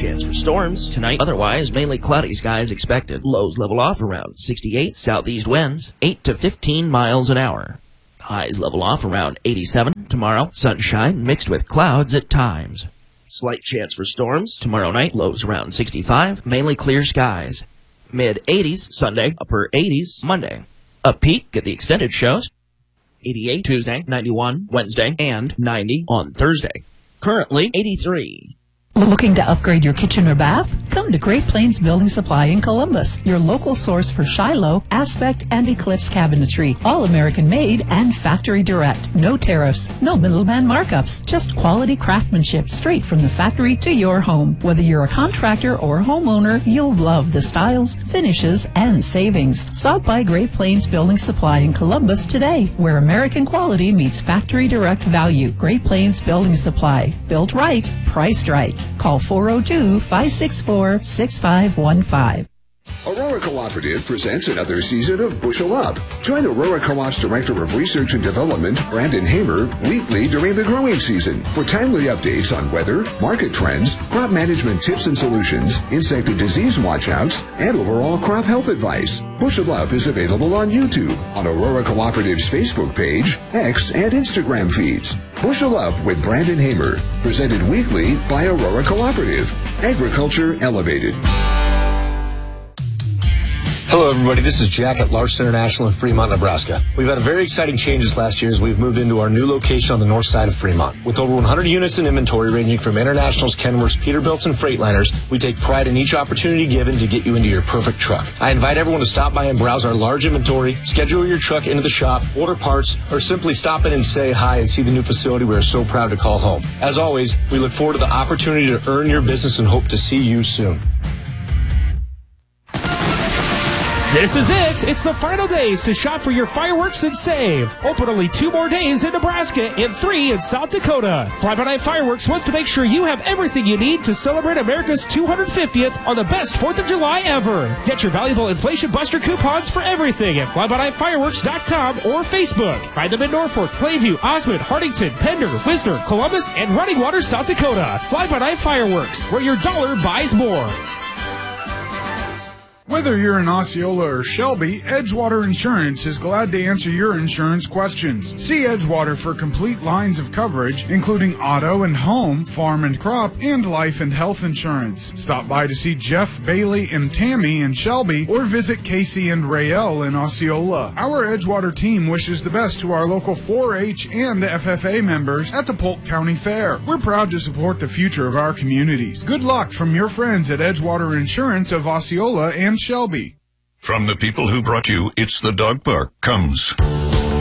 chance for storms tonight. Otherwise, mainly cloudy skies expected. Lows level off around 68. Southeast winds 8 to 15 miles an hour. Highs level off around 87. Tomorrow, sunshine mixed with clouds at times. Slight chance for storms. Tomorrow night, lows around 65. Mainly clear skies. Mid-80s Sunday, upper 80s Monday. A peak at the extended shows. 88 Tuesday, 91 Wednesday, and 90 on Thursday. Currently 83. Looking to upgrade your kitchen or bath? Come to Great Plains Building Supply in Columbus, your local source for Shiloh, Aspect, and Eclipse cabinetry. All American made and factory direct. No tariffs, no middleman markups, just quality craftsmanship straight from the factory to your home. Whether you're a contractor or homeowner, you'll love the styles, finishes, and savings. Stop by Great Plains Building Supply in Columbus today, where American quality meets factory direct value. Great Plains Building Supply. Built right, priced right. Call 402-564-6515. Aurora Cooperative presents another season of Bushel Up. Join Aurora Co-op's Director of Research and Development, Brandon Hamer, weekly during the growing season for timely updates on weather, market trends, crop management tips and solutions, insect and disease watchouts, and overall crop health advice. Bushel Up is available on YouTube, on Aurora Cooperative's Facebook page, X, and Instagram feeds. Bushel Up with Brandon Hamer, presented weekly by Aurora Cooperative. Agriculture Elevated. Hello, everybody. This is Jack at Larson International in Fremont, Nebraska. We've had a very exciting change this last year as we've moved into our new location on the north side of Fremont. With over 100 units in inventory ranging from Internationals, Kenworths, Peterbilts, and Freightliners, we take pride in each opportunity given to get you into your perfect truck. I invite everyone to stop by and browse our large inventory, schedule your truck into the shop, order parts, or simply stop in and say hi and see the new facility we are so proud to call home. As always, we look forward to the opportunity to earn your business and hope to see you soon. This is it. It's the final days to shop for your fireworks and save. Open only 2 more days in Nebraska and 3 in South Dakota. Fly-By-Night Fireworks wants to make sure you have everything you need to celebrate America's 250th on the best 4th of July ever. Get your valuable Inflation Buster coupons for everything at FlyByNightFireworks.com or Facebook. Find them in Norfolk, Plainview, Osmond, Hardington, Pender, Wisner, Columbus, and Running Water, South Dakota. Fly-By-Night Fireworks, where your dollar buys more. Whether you're in Osceola or Shelby, Edgewater Insurance is glad to answer your insurance questions. See Edgewater for complete lines of coverage, including auto and home, farm and crop, and life and health insurance. Stop by to see Jeff, Bailey, and Tammy in Shelby, or visit Casey and Rael in Osceola. Our Edgewater team wishes the best to our local 4-H and FFA members at the Polk County Fair. We're proud to support the future of our communities. Good luck from your friends at Edgewater Insurance of Osceola and Shelby. From the people who brought you It's the Dog Park comes